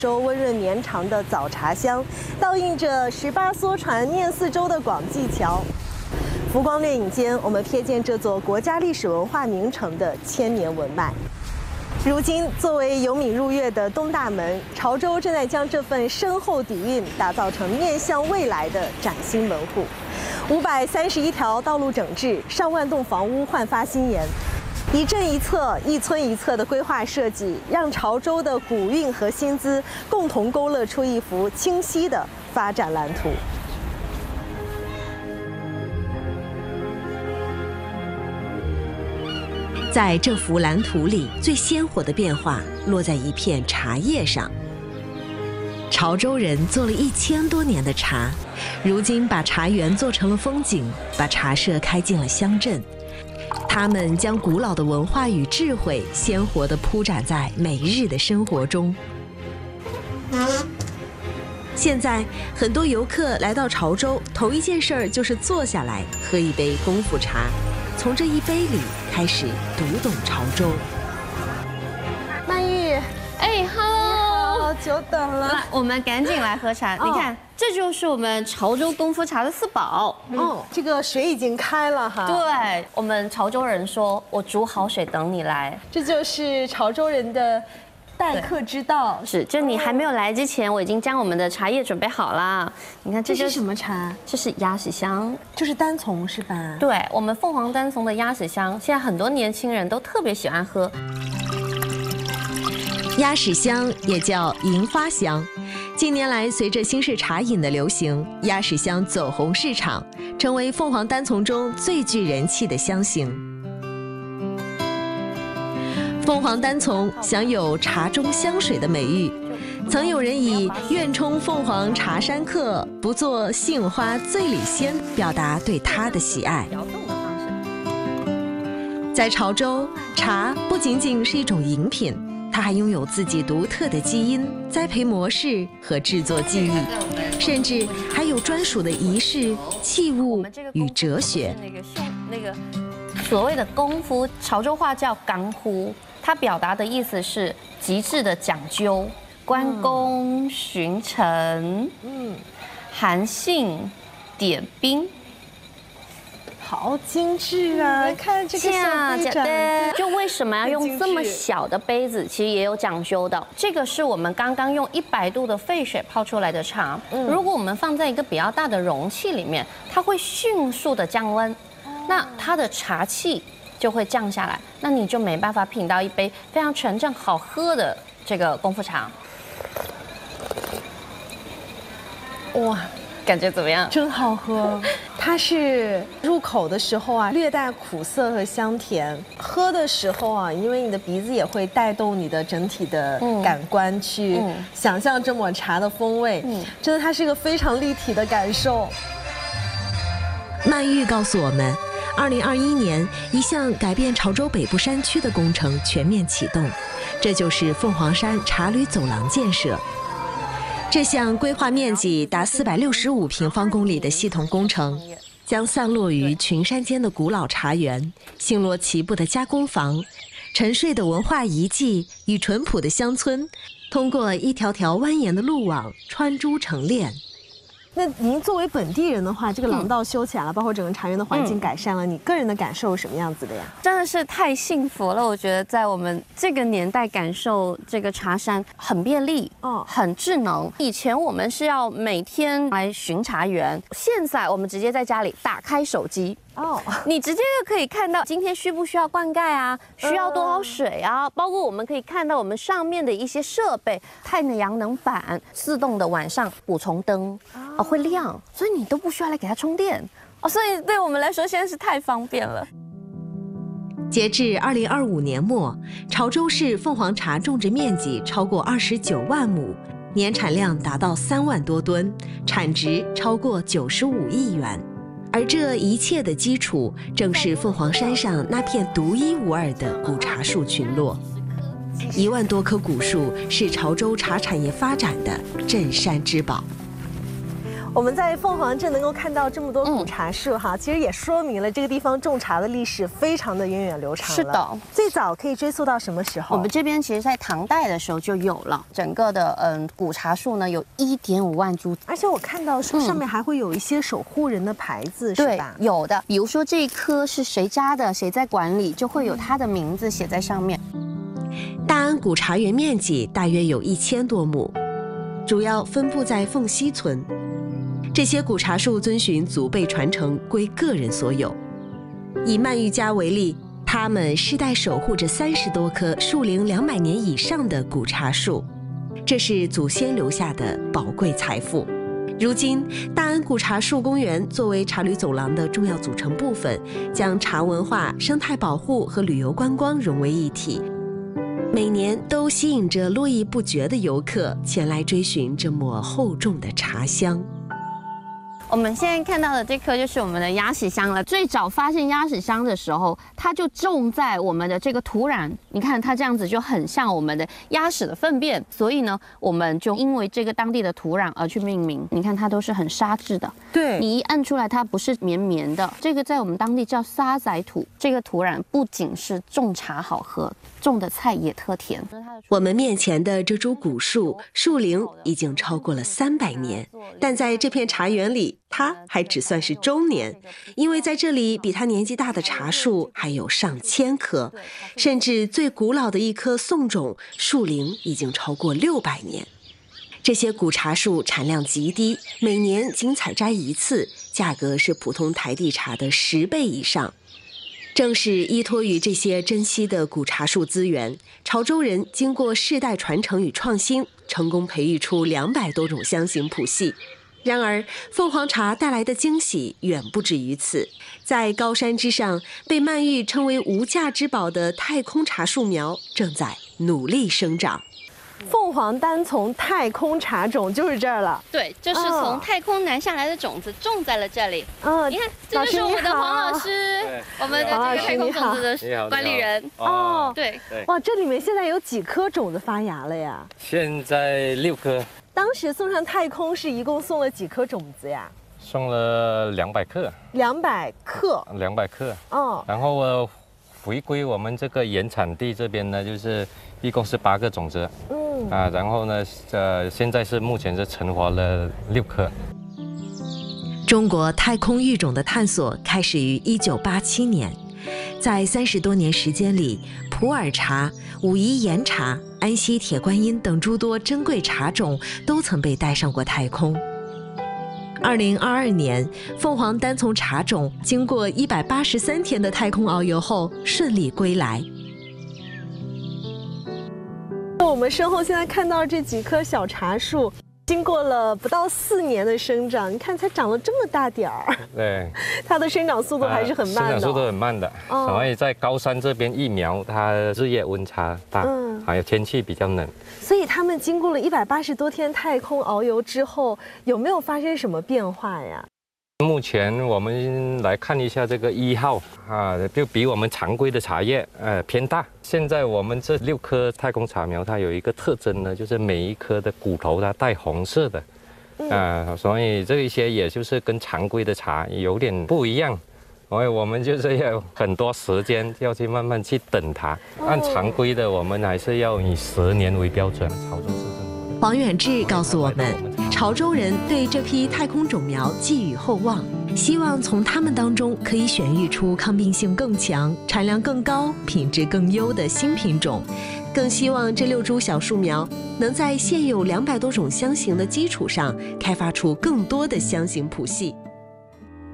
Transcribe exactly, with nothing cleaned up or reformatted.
州温润绵长的早茶香，倒映着十八艘船念四周的广济桥。浮光掠影间，我们瞥见这座国家历史文化名城的千年文脉。如今，作为有闽入粤的东大门，潮州正在将这份深厚底蕴打造成面向未来的崭新门户。五百三十一条道路整治，上万栋房屋焕发新颜。一镇一侧、一村一侧的规划设计，让潮州的古韵和新姿共同勾勒出一幅清晰的发展蓝图。 在这幅蓝图里，最鲜活的变化落在一片茶叶上。潮州人做了一千多年的茶，如今把茶园做成了风景，把茶社开进了乡镇。他们将古老的文化与智慧鲜活地铺展在每日的生活中。现在，很多游客来到潮州，头一件事儿就是坐下来喝一杯功夫茶，从这一杯里开始读懂潮州。 曼玉， 哎 ，Hello， 久等了。 来，我们赶紧来喝茶。 哦、 你看，这就是我们潮州功夫茶的四宝。 哦，这个水已经开了哈。 对，我们潮州人说，我煮好水等你来。 这就是潮州人的待客之道。 是，就你还没有来之前，我已经将我们的茶叶准备好了。你看， 这是什么茶？ 这是鸭屎香， 就是单丛是吧？ 对，我们凤凰单丛的鸭屎香，现在很多年轻人都特别喜欢喝。 鸭屎香也叫银花香，近年来随着新式茶饮的流行，鸭屎香走红市场，成为凤凰单丛中最具人气的香型。凤凰单丛享有茶中香水的美誉，曾有人以愿冲凤凰茶山客，不做杏花醉里仙表达对它的喜爱。在潮州，茶不仅仅是一种饮品，它还拥有自己独特的基因、栽培模式和制作技艺，甚至还有专属的仪式、器物与哲学。 那个那个所谓的功夫，潮州话叫干呼，它表达的意思是极致的讲究，关公巡城，嗯，韩信点兵。 好精致啊！看这个小杯盏， 就为什么要用这么小的杯子？其实也有讲究的。这个是我们刚刚用一百度的沸水泡出来的茶。如果我们放在一个比较大的容器里面，它会迅速的降温，那它的茶气就会降下来，那你就没办法品到一杯非常纯正好喝的这个功夫茶。哇！感觉怎么样？ 真好喝，它是入口的时候啊，略带苦涩和香甜；喝的时候啊，因为你的鼻子也会带动你的整体的感官去想象这抹茶的风味。嗯，真的，它是一个非常立体的感受。 曼玉告诉我们，二零二一年，一项改变潮州北部山区的工程全面启动，这就是凤凰山茶旅走廊建设。这项规划面积达四百六十五平方公里的系统工程，将散落于群山间的古老茶园、星罗棋布的加工坊、沉睡的文化遗迹与淳朴的乡村，通过一条条蜿蜒的路网穿珠成链。 那您作为本地人的话，这个廊道修起来了，包括整个茶园的环境改善了，你个人的感受是什么样子的呀？ 真的是太幸福了，我觉得在我们这个年代感受这个茶山很便利，哦，很智能。以前我们是要每天来巡茶园，现在我们直接在家里打开手机。哦，你直接就可以看到今天需不需要灌溉啊，需要多少水啊，包括我们可以看到我们上面的一些设备，太阳能板、自动的晚上补充灯，哦会亮，所以你都不需要来给它充电，哦，所以对我们来说现在是太方便了。 截至二零二五年末，潮州市凤凰茶种植面积超过二十九万亩，年产量达到三万多吨，产值超过九十五亿元。而这一切的基础，正是凤凰山上那片独一无二的古茶树群落。一万多棵古树是潮州茶产业发展的镇山之宝。 我们在凤凰镇能够看到这么多古茶树哈，嗯、其实也说明了这个地方种茶的历史非常的源远流长了。 是的， 最早可以追溯到什么时候？ 我们这边其实在唐代的时候就有了，整个的嗯古茶树呢有一点五万株， 而且我看到树上面还会有一些守护人的牌子，嗯、是吧？ 有的，比如说这一棵是谁扎的，谁在管理，就会有他的名字写在上面。 大安古茶园面积大约有一千多亩，主要分布在凤溪村。这些古茶树遵循祖辈传承，归个人所有。以曼玉家为例，他们世代守护着三十多棵树龄两百年以上的古茶树，这是祖先留下的宝贵财富。如今，大安古茶树公园作为茶旅走廊的重要组成部分，将茶文化、生态保护和旅游观光融为一体。每年都吸引着络绎不绝的游客前来追寻这抹厚重的茶香。 我们现在看到的这棵就是我们的鸭屎香了。最早发现鸭屎香的时候，它就种在我们的这个土壤，你看它这样子就很像我们的鸭屎的粪便，所以呢，我们就因为这个当地的土壤而去命名。你看它都是很沙质的， 对， 你一按出来它不是绵绵的，这个在我们当地叫沙仔土。这个土壤不仅是种茶好喝，种的菜也特甜。 我们面前的这株古树，树龄已经超过了三百年，但在这片茶园里，它还只算是中年，因为在这里比它年纪大的茶树还有上千棵，甚至最古老的一棵宋种树龄已经超过六百年。这些古茶树产量极低，每年仅采摘一次，价格是普通台地茶的十倍以上。正是依托于这些珍稀的古茶树资源，潮州人经过世代传承与创新，成功培育出两百多种香型谱系。然而，凤凰茶带来的惊喜远不止于此。在高山之上，被曼玉称为无价之宝的太空茶树苗正在努力生长。 凤凰单丛太空茶种就是这儿了。 对，就是从太空南下来的种子种在了这里。 嗯， 你看，这就是我们的黄老师，我们的这个太空种子的管理人。 哦， 对， 哇，这里面现在有几颗种子发芽了呀？ 现在六颗。 当时送上太空是一共送了几颗种子呀？ 送了两百克。 两百克。两百克。 哦。 然后呃，回归我们这个原产地这边呢，就是一共是八个种子。嗯。啊，然后呢，呃，现在是目前是成活了六颗。 中国太空育种的探索开始于一九八七年，在三十多年时间里，普洱茶、武夷岩茶、安溪铁观音等诸多珍贵茶种都曾被带上过太空。二零二二年，凤凰单丛茶种经过一百八十三天的太空遨游后，顺利归来。 我们身后现在看到这几棵小茶树，经过了不到四年的生长，你看才长了这么大点儿。 对， 它的生长速度还是很慢的、哦呃。 生长速度很慢的，哦、所以在高山这边育苗，它日夜温差大，嗯，还有天气比较冷。 所以他们经过了一百八十多天太空遨游之后，有没有发生什么变化呀？ 目前我们来看一下这个一号啊，就比我们常规的茶叶呃偏大。现在我们这六棵太空茶苗，它有一个特征呢，就是每一颗的骨头它带红色的，啊、呃，所以这一些也就是跟常规的茶有点不一样。所以我们就是要很多时间要去慢慢去等它。按常规的，我们还是要以十年为标准。潮州市政府黄远志告诉我们，潮州人对这批太空种苗寄予厚望，希望从它们当中可以选育出抗病性更强、产量更高、品质更优的新品种，更希望这六株小树苗能在现有两百多种香型的基础上，开发出更多的香型谱系。